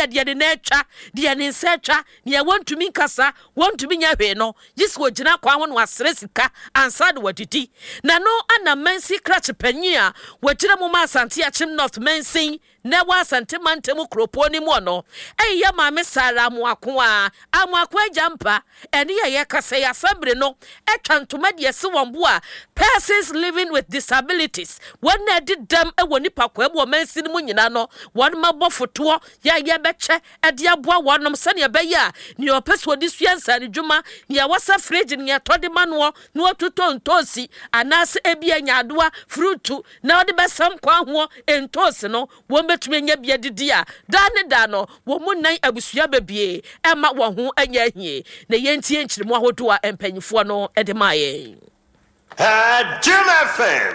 ye de ne twa de ne nsetwa ne want to me kasa want to be nya hwe no gisi wo gina kwa ho no asere sika ansa de wadidi na no ana mansi crutch panyi a wo gina mu ma asante achim north mansin na wa asante mantemu kropo ni mu no ya ma me sara amuako jampa ene ye kasa ya sabre no etwantoma de se wonbo a persons living with disabilities when na did them e woni pakwa bo mansin mu nyina no won mabɔ foto ya beche e de aboa wonom sane be ya ni opeso di suansa ni dwuma ni ya wasa fridge ni atode mano no atoto ntosi anase ebia nyadoa fruit na ode besam kwa ho entosi no wo betumi nya bia didi a da no wo munnan abusua bebie e ma wo ho anya hie na yentie nkyiremu ahodo a empanyifo no e de maye Jim FM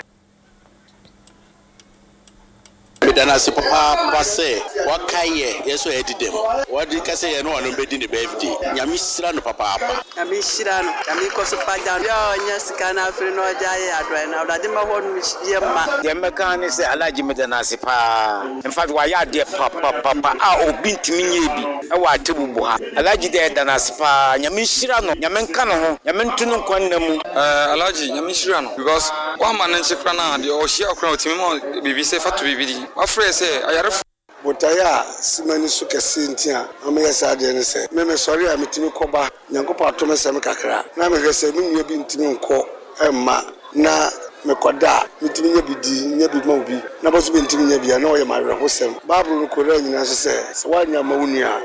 Dana si papa pase wakaye yeso edidem wadi kase ye no wano bedi ni birthday nyami sira no papa apa nyami sira no nyami koso paja yo nya sika na afri no jaye adwa na odade ma ho no ye ma de meka ni se alaji medana si pa in fact wa ya de papa a obi ntimi nye bi e wa tebubu ha alaji de dana si pa nyami sira no nyami nka no ho nyami ntunu nkwan na mu alaji nyami sira no because one man nchekra na de o shia okra otimi mo bibi se fatu bibidi afre se ayaref botaya simani su kese ntia ameyesa de ne se me sori a mitimi koba nyankopa to me se me kakra na me hwese me nua bi ntimi nko emma na me koda mitimi nya bidi nya bi ma obi na boso bi ntimi nya bia na o ye ma hwesem bible no kora nyina se wanya ma wunua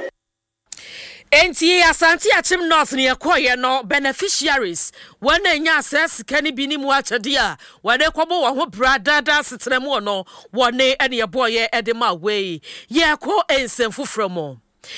Enti asante achim north ne yekoye no beneficiaries wana nya access kani bi ni mu achade a wane kobo wo ho brada setremu no wone ene yeboye edema we yeko ensemfufremo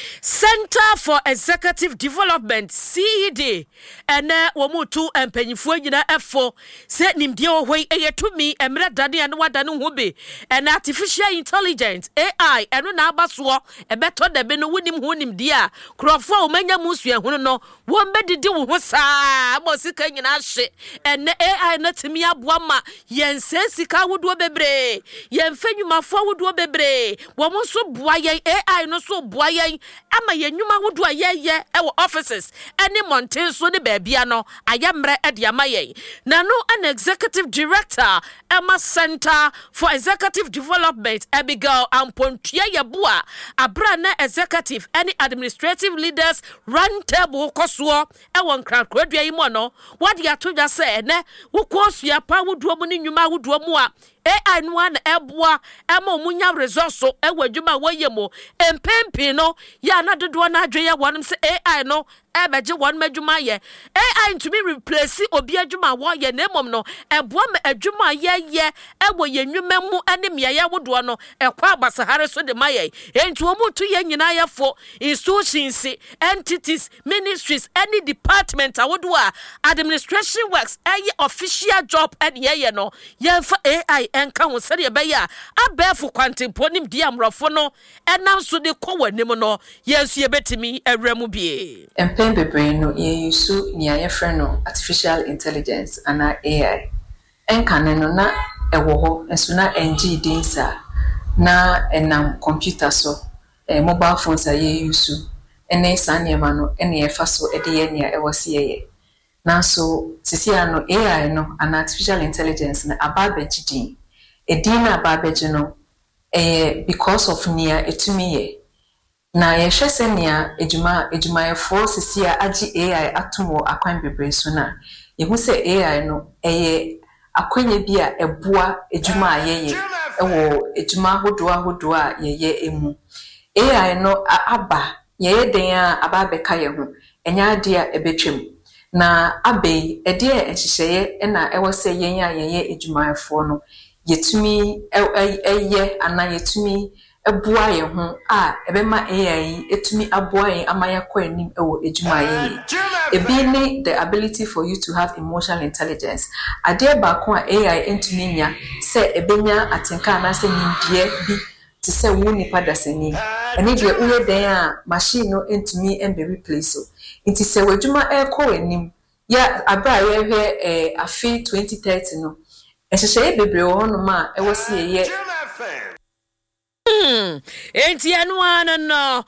Center for Executive Development CED ene womutu empanyifo nyina efo se nimdie ohoi eyetumi emre dade ene wadane hobe ene artificial intelligence AI eno na abaso ebeto de be no wonim honim die a krofo o manya musua hunu no wombedidi wo ho saa abosika nyina hye ene AI na timi aboa ma yense sika wodo bebre yemfenwumafo wodo bebre wo mo so boa yen AI no so boa yen ama yenwuma wodo ayeye e wo offices ene mountain so de baabia no ayamre e de amaye na no an executive director Emma Center for Executive Development Abigail Ampontua Yabua abra na executive any administrative leaders run table koso e won krankrodua imo no wade atodwa se ne wo kosua pa wodo mu ni nwuma wodo mu a AI no an eboa ema omunya resource e wadwuma woyemo empempi no ya na dodo na adwe ya wonim se AI no ebeje won madwuma ye AI to be replace obi adwuma wo ye na emom no eboa ma adwuma ye ewo ye nwuma mu ene meya wodo no ekwa abasahare so de maye enti omutu ye nyina ye fo institutions entities ministries any department awodo a administration works any official job ene ye no ye fa AI enka ho sere be ya abefu kwantempo nim di amrofo no enam so de kɔ wanim no yensu ye betimi awramu bie Bebre no ye yusu ni ayefre no artificial intelligence ana AI enkane no na ewo ho enso na NG dinsa na enam computer so mobile phones ye yusu ene sanyema no ene ye fa so ede ye nia ewo se ye na so sisia no AI no ana artificial intelligence na ababeji din edina ababeji no because of nia etumi ye na yehwese nia ejuma sisia agi AI atomo akwan bebre so na yehu se AI no akwanya bi a eboa ejuma ayeye ewo ejuma hodo a yeye emu AI no aba yeye den a aba beka ye ho enya ade a ebetwem na abe ede enhyehyeye na ewo se yen a yeye ejumayefo no yetumi eye ana yetumi eboa ye ho a ebema AI etumi aboa ye amaya kwanim ewo ejumaye ebi ni the ability for you to have emotional intelligence ade ba ko a AI entumi nya se ebenya atenka na se nimdie bi ti se wo nipa dasani ene de uye den a machine no entumi embe replace so nti se wadwuma ekọ enim ya abra ye hwe afi 2030 no ehyehyeye bebre wo no ma ewo se ye Enti anwana no